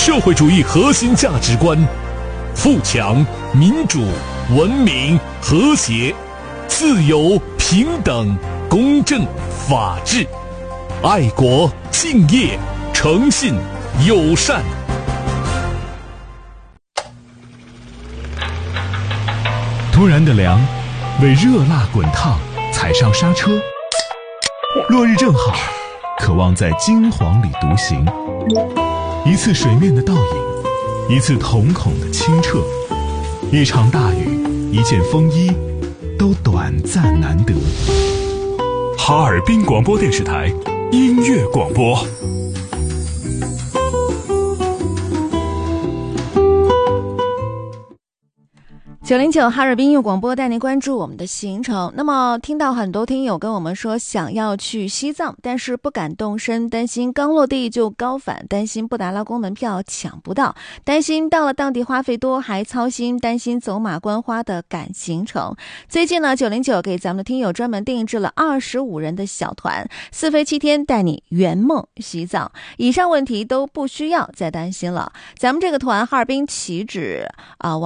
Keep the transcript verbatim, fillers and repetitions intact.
社会主义核心价值观：富强、民主、文明、和谐、自由、平等、公正、法治、爱国、敬业、诚信、友善。突然的凉，为热辣滚烫踩上刹车。落日正好，渴望在金黄里独行。一次水面的倒影，一次瞳孔的清澈，一场大雨，一件风衣，都短暂难得。哈尔滨广播电视台音乐广播。 九零九哈尔滨音乐广播带您关注我们的行程。那么听到很多听友跟我们说想要去西藏，但是不敢动身，担心刚落地就高反，担心布达拉宫门票抢不到，担心到了当地花费多，还操心担心走马观花的赶行程。最近呢，九零九给咱们的听友专门定制了二十五人的小团，四飞七天带你圆梦西藏。以上问题都不需要再担心了。咱们这个团哈尔滨起止啊。